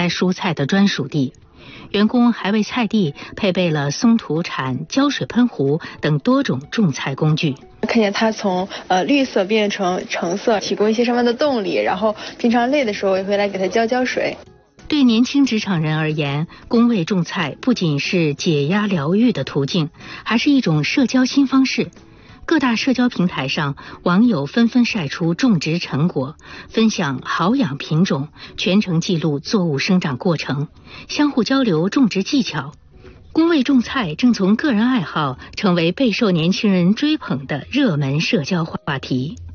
栽蔬菜的专属地。员工还为菜地配备了松土铲、浇水喷壶等多种种菜工具。 看见它从绿色变成橙色，提供一些上班的动力，然后平常累的时候也会来给它浇水。 对年轻职场人而言，工位种菜不仅是解压疗愈的途径，还是一种社交新方式。各大社交平台上，网友纷纷晒出种植成果，分享好养品种，全程记录作物生长过程，相互交流种植技巧。工位种菜正从个人爱好成为备受年轻人追捧的热门社交话题。